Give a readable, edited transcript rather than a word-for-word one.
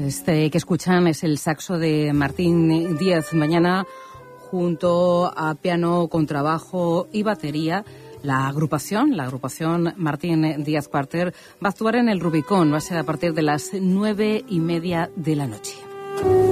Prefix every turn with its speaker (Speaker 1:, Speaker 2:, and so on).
Speaker 1: Este que escuchan es el saxo de Martín Díaz. Mañana, junto a piano, contrabajo y batería, la agrupación Martín Díaz Quartet va a actuar en el Rubicón. Va a ser a partir de las 9:30 de la noche.